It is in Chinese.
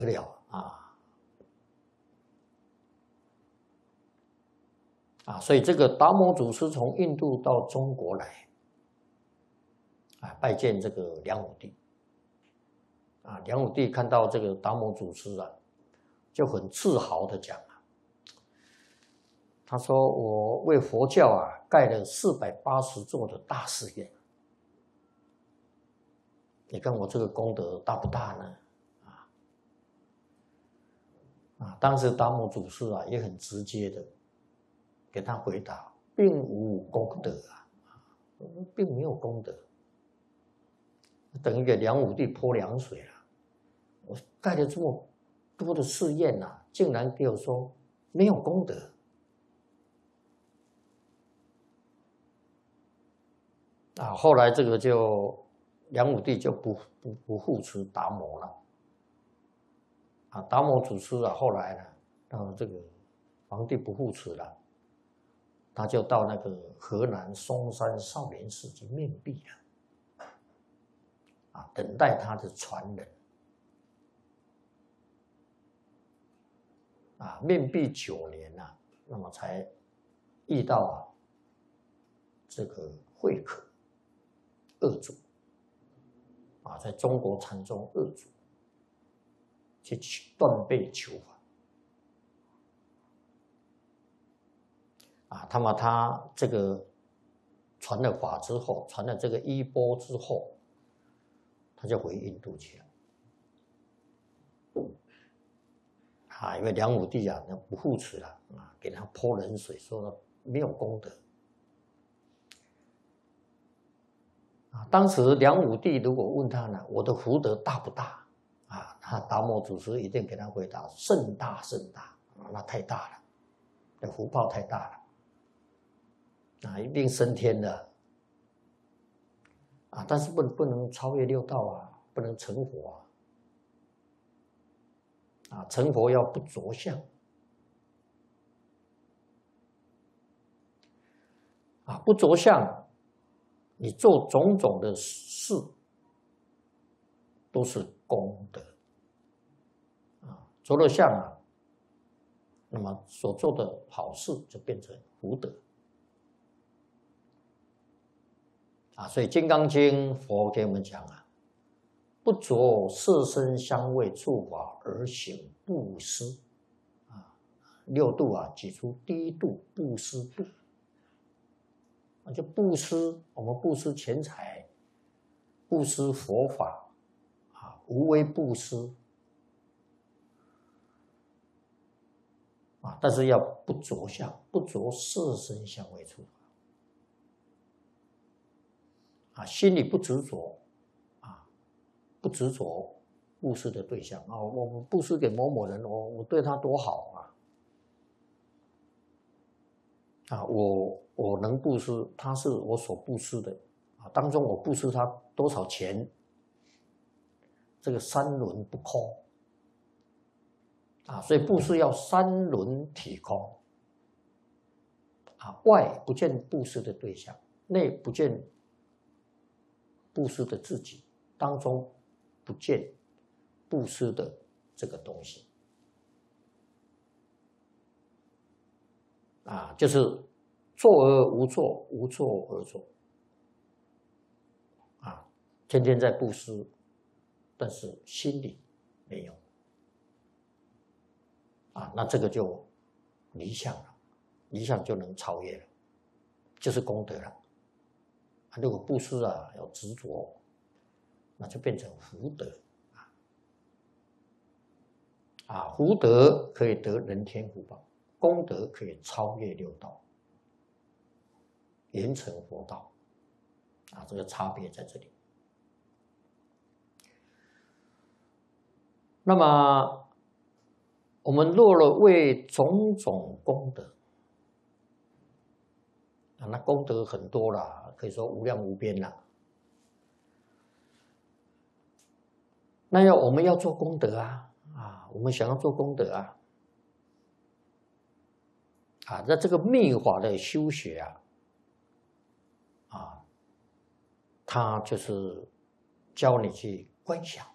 得了所以这个达摩祖师从印度到中国来拜见这个梁武帝梁武帝看到这个达摩祖师就很自豪的讲他说我为佛教盖了480座的大寺院，你看我这个功德大不大呢？当时达摩祖师也很直接的给他回答，并无功德并没有功德，等于给梁武帝泼凉水了。我盖了这么多的寺院竟然给我说没有功德后来这个梁武帝就不护持达摩了达摩祖师后来呢，到这个皇帝不护持了，他就到那个河南嵩山少林寺去面壁了等待他的传人面壁9年那么才遇到这个慧可二祖在中国禅宗二祖去断背求法他这个传了法之后，传了这个衣钵之后，他就回印度去了因为梁武帝不护持了给他泼冷水，说没有功德当时梁武帝如果问他呢，我的福德大不大他达摩祖师一定给他回答甚大甚大那太大了，那福报太大了一定升天的但是不能超越六道不能成佛成佛要不着相不着相，你做种种的事都是功德着了相那么所做的好事就变成福德所以《金刚经》佛给我们讲不着色身香味触法而行布施六度举出第一度布施度就布施，我们布施钱财，布施佛法无为布施但是要不着相，不着色身香味触法心里不执着不执着布施的对象我们布施给某某人我对他多好我能布施，他是我所布施的当中我布施他多少钱，这个三轮不空所以布施要三轮体空外不见布施的对象，内不见布施的自己，当中不见布施的这个东西就是做而无做，无做而做天天在布施，但是心里没有那这个就离相了，离相就能超越了，就是功德了如果布施有执着，那就变成福德福德可以得人天福报，功德可以超越六道，圆成佛道这个差别在这里。那么我们若了为种种功德那功德很多了，可以说无量无边了。那我们要做功德我们想要做功德那这个密法的修学它就是教你去观想